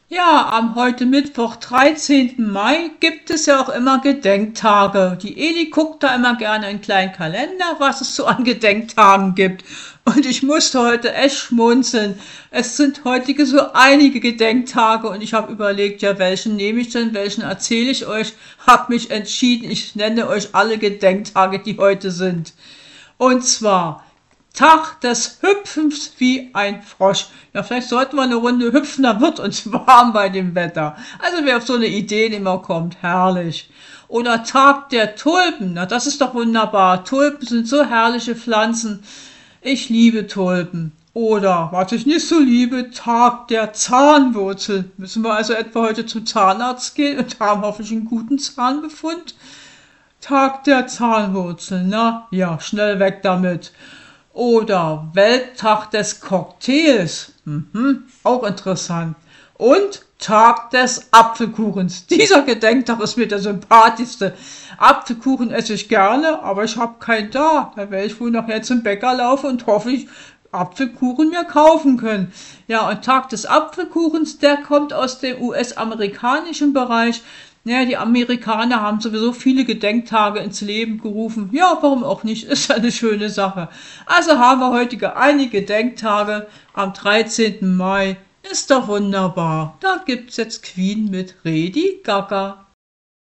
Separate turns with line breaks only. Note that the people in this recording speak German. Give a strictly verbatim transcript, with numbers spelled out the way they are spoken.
Ja, am heute Mittwoch, dreizehnten Mai, gibt es ja auch immer Gedenktage. Die Eli guckt da immer gerne in einen kleinen Kalender, was es so an Gedenktagen gibt. Und ich musste heute echt schmunzeln. Es sind heutige so einige Gedenktage und ich habe überlegt, ja, welchen nehme ich denn, welchen erzähle ich euch. Hab mich entschieden, ich nenne euch alle Gedenktage, die heute sind. Und zwar Tag des Hüpfens wie ein Frosch. Ja, vielleicht sollten wir eine Runde hüpfen, da wird uns warm bei dem Wetter. Also wer auf so eine Idee immer kommt, herrlich. Oder Tag der Tulpen, na das ist doch wunderbar. Tulpen sind so herrliche Pflanzen. Ich liebe Tulpen. Oder, was ich nicht so liebe, Tag der Zahnwurzel. Müssen wir also etwa heute zum Zahnarzt gehen und haben hoffentlich einen guten Zahnbefund? Tag der Zahnwurzel, na ja, schnell weg damit. Oder Welttag des Cocktails. Mhm, auch interessant. Und Tag des Apfelkuchens. Dieser Gedenktag ist mir der sympathischste. Apfelkuchen esse ich gerne, aber ich habe keinen da. Da werde ich wohl nachher zum Bäcker laufen und hoffe ich, Apfelkuchen mir kaufen können. Ja, und Tag des Apfelkuchens, der kommt aus dem U S-amerikanischen Bereich. Ja, die Amerikaner haben sowieso viele Gedenktage ins Leben gerufen. Ja, warum auch nicht? Ist eine schöne Sache. Also haben wir heutige einige Gedenktage am dreizehnten Mai. Ist doch wunderbar. Da gibt's jetzt Queen mit Redi Gaga.